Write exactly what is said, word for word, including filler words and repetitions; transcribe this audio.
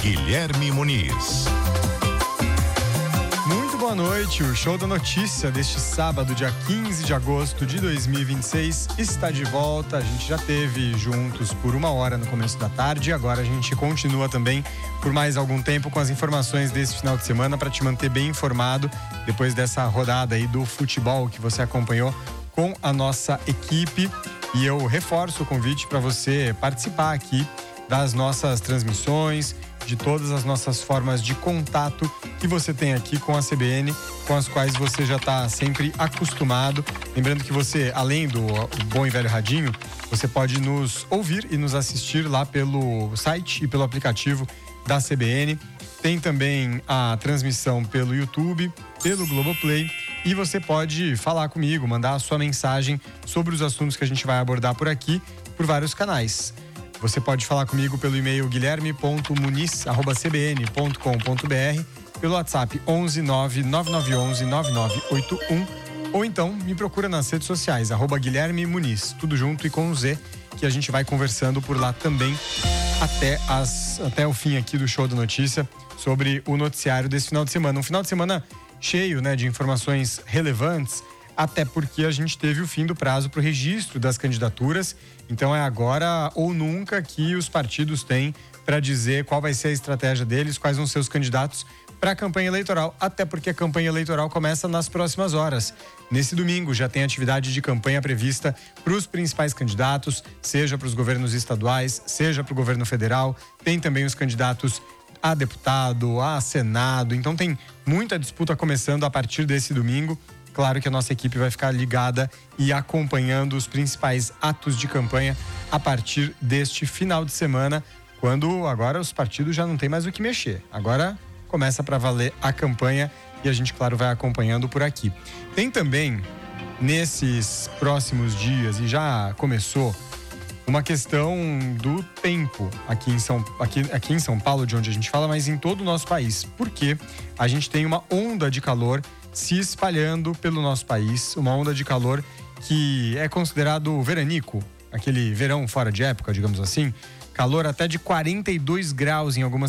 Guilherme Muniz. Muito boa noite, o Show da Notícia deste sábado, dia quinze de agosto de dois mil e vinte e seis, está de volta. A gente já teve juntos por uma hora no começo da tarde, agora a gente continua também por mais algum tempo com as informações desse final de semana para te manter bem informado depois dessa rodada aí do futebol que você acompanhou com a nossa equipe. E eu reforço o convite para você participar aqui das nossas transmissões, de todas as nossas formas de contato que você tem aqui com a C B N, com as quais você já está sempre acostumado. Lembrando que você, além do bom e velho radinho, você pode nos ouvir e nos assistir lá pelo site e pelo aplicativo da C B N. Tem também a transmissão pelo YouTube, pelo Globoplay, e você pode falar comigo, mandar a sua mensagem sobre os assuntos que a gente vai abordar por aqui, por vários canais. Você pode falar comigo pelo e-mail guilherme ponto muniz arroba c b n ponto com ponto b r, pelo WhatsApp onze nove nove nove um um nove nove oito um, ou então me procura nas redes sociais, arroba Guilherme Muniz, tudo junto e com um Z, que a gente vai conversando por lá também até, as, até o fim aqui do Show da Notícia sobre o noticiário desse final de semana. Um final de semana cheio, né, de informações relevantes, até porque a gente teve o fim do prazo para o registro das candidaturas. Então é agora ou nunca que os partidos têm para dizer qual vai ser a estratégia deles, quais vão ser os candidatos para a campanha eleitoral, até porque a campanha eleitoral começa nas próximas horas. Nesse domingo já tem atividade de campanha prevista para os principais candidatos, seja para os governos estaduais, seja para o governo federal. Tem também os candidatos a deputado, a senado. Então tem muita disputa começando a partir desse domingo. Claro que a nossa equipe vai ficar ligada e acompanhando os principais atos de campanha a partir deste final de semana, quando agora os partidos já não tem mais o que mexer. Agora começa para valer a campanha e a gente, claro, vai acompanhando por aqui. Tem também, nesses próximos dias, e já começou, uma questão do tempo aqui em, São, aqui, aqui em São Paulo, de onde a gente fala, mas em todo o nosso país. Porque a gente tem uma onda de calor se espalhando pelo nosso país, uma onda de calor que é considerado veranico, aquele verão fora de época, digamos assim, calor até de quarenta e dois graus em algumas